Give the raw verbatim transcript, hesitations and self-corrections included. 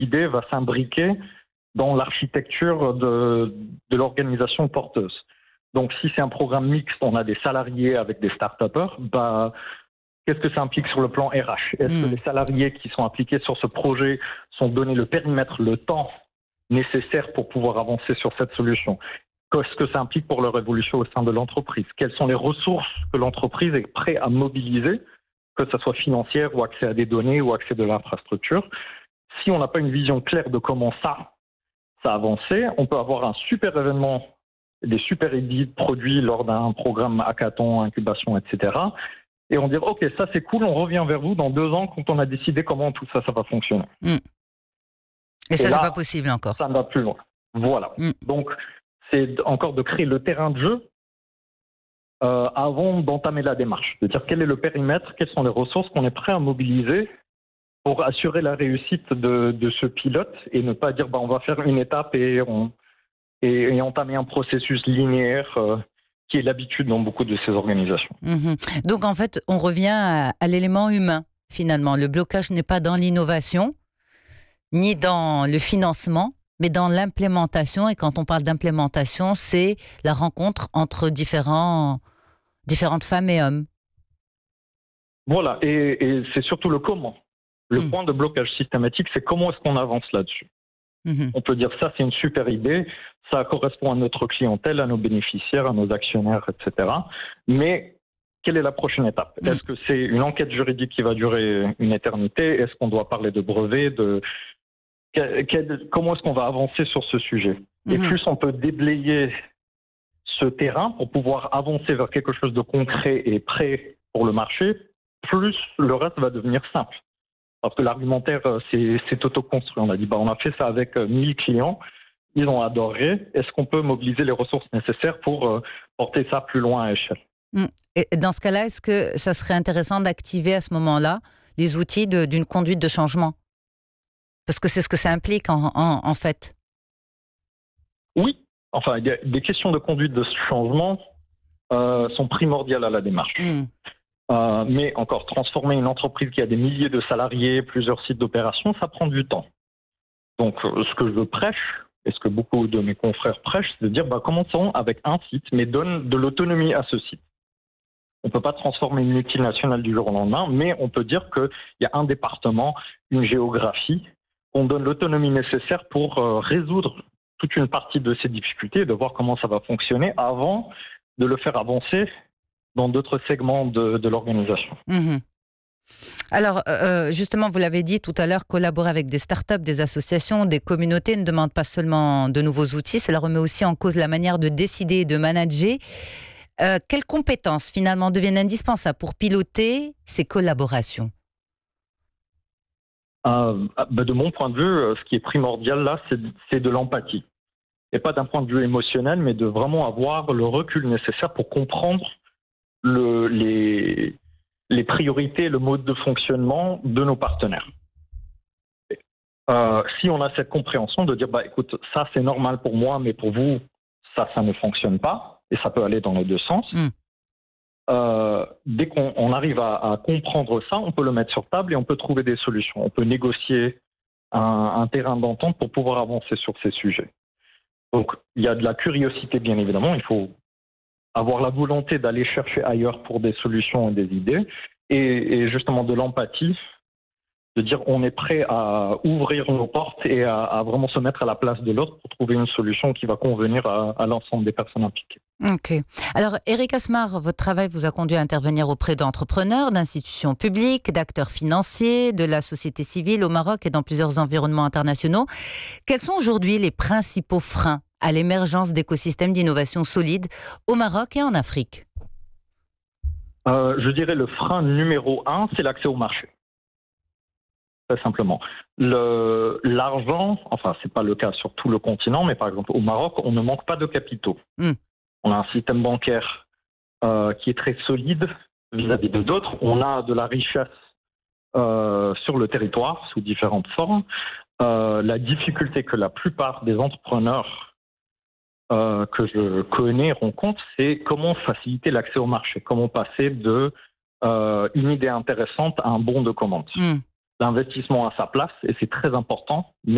idée va s'imbriquer dans l'architecture de, de l'organisation porteuse. Donc, si c'est un programme mixte, on a des salariés avec des start-upers, bah, qu'est-ce que ça implique sur le plan R H? Est-ce mmh. que les salariés qui sont impliqués sur ce projet sont donnés le périmètre, le temps nécessaire pour pouvoir avancer sur cette solution? Qu'est-ce que ça implique pour leur évolution au sein de l'entreprise? Quelles sont les ressources que l'entreprise est prête à mobiliser, que ce soit financière ou accès à des données ou accès de l'infrastructure? Si on n'a pas une vision claire de comment ça, ça a avancé, on peut avoir un super événement, des super édits produits lors d'un programme hackathon, incubation, et cetera. Et on dit, OK, ça c'est cool, on revient vers vous dans deux ans quand on a décidé comment tout ça, ça va fonctionner. Mmh. Et, Et ça, là, c'est pas possible encore. Ça ne va plus loin. Voilà. Mmh. Donc, c'est encore de créer le terrain de jeu euh, avant d'entamer la démarche. De dire quel est le périmètre, quelles sont les ressources qu'on est prêt à mobiliser pour assurer la réussite de, de ce pilote et ne pas dire bah, on va faire une étape et, on, et, et entamer un processus linéaire euh, qui est l'habitude dans beaucoup de ces organisations. Mmh. Donc en fait, on revient à, à l'élément humain finalement. Le blocage n'est pas dans l'innovation, ni dans le financement, mais dans l'implémentation. Et quand on parle d'implémentation, c'est la rencontre entre différents, différentes femmes et hommes. Voilà, et, et c'est surtout le comment. Le mmh. point de blocage systématique, c'est comment est-ce qu'on avance là-dessus. Mmh. On peut dire ça, c'est une super idée, ça correspond à notre clientèle, à nos bénéficiaires, à nos actionnaires, et cetera. Mais quelle est la prochaine étape? Mmh. Est-ce que c'est une enquête juridique qui va durer une éternité? Est-ce qu'on doit parler de brevets, de... Comment est-ce qu'on va avancer sur ce sujet? mmh. Et plus on peut déblayer ce terrain pour pouvoir avancer vers quelque chose de concret et prêt pour le marché, plus le reste va devenir simple. Parce que l'argumentaire, c'est, c'est auto-construit. On a dit, bah, on a fait ça avec mille clients, ils ont adoré. Est-ce qu'on peut mobiliser les ressources nécessaires pour euh, porter ça plus loin à échelle? mmh. Et dans ce cas-là, est-ce que ça serait intéressant d'activer à ce moment-là les outils de, d'une conduite de changement? Parce que c'est ce que ça implique en, en, en fait. Oui, enfin, il y a des questions de conduite de changement euh, sont primordiales à la démarche. Mmh. Euh, mais encore, transformer une entreprise qui a des milliers de salariés, plusieurs sites d'opération, ça prend du temps. Donc, euh, ce que je prêche, et ce que beaucoup de mes confrères prêchent, c'est de dire, bah, commençons avec un site, mais donne de l'autonomie à ce site. On ne peut pas transformer une multinationale du jour au lendemain, mais on peut dire qu'il y a un département, une géographie, on donne l'autonomie nécessaire pour euh, résoudre toute une partie de ces difficultés, de voir comment ça va fonctionner avant de le faire avancer dans d'autres segments de, de l'organisation. Mmh. Alors, euh, justement, vous l'avez dit tout à l'heure, collaborer avec des startups, des associations, des communautés ne demande pas seulement de nouveaux outils, cela remet aussi en cause la manière de décider et de manager. Euh, quelles compétences, finalement, deviennent indispensables pour piloter ces collaborations? Euh, bah de mon point de vue, ce qui est primordial là, c'est, c'est de l'empathie. Et pas d'un point de vue émotionnel, mais de vraiment avoir le recul nécessaire pour comprendre le, les, les priorités, le mode de fonctionnement de nos partenaires. Euh, si on a cette compréhension de dire, bah, écoute, ça c'est normal pour moi, mais pour vous, ça, ça ne fonctionne pas, et ça peut aller dans les deux sens. Mm. Euh, dès qu'on on arrive à, à comprendre ça, on peut le mettre sur table et on peut trouver des solutions. On peut négocier un, un terrain d'entente pour pouvoir avancer sur ces sujets. Donc, il y a de la curiosité, bien évidemment. Il faut avoir la volonté d'aller chercher ailleurs pour des solutions et des idées. Et, et justement, de l'empathie, de dire on est prêt à ouvrir nos portes et à, à vraiment se mettre à la place de l'autre pour trouver une solution qui va convenir à, à l'ensemble des personnes impliquées. Ok. Alors, Eric Asmar, votre travail vous a conduit à intervenir auprès d'entrepreneurs, d'institutions publiques, d'acteurs financiers, de la société civile au Maroc et dans plusieurs environnements internationaux. Quels sont aujourd'hui les principaux freins à l'émergence d'écosystèmes d'innovation solides au Maroc et en Afrique? euh, Je dirais le frein numéro un, c'est l'accès au marché. Très simplement. Le, l'argent, enfin, ce n'est pas le cas sur tout le continent, mais par exemple, au Maroc, on ne manque pas de capitaux. Mm. On a un système bancaire euh, qui est très solide vis-à-vis de d'autres. On a de la richesse euh, sur le territoire sous différentes formes. Euh, la difficulté que la plupart des entrepreneurs euh, que je connais rencontrent, c'est comment faciliter l'accès au marché, comment passer de euh, une idée intéressante à un bon de commande. Mm. L'investissement à sa place, et c'est très important, mais